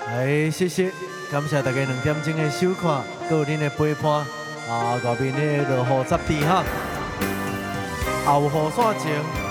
哎，谢谢，感谢大家2点钟的收看，还有恁的陪伴啊，外面的落雨湿地哈，后雨伞前。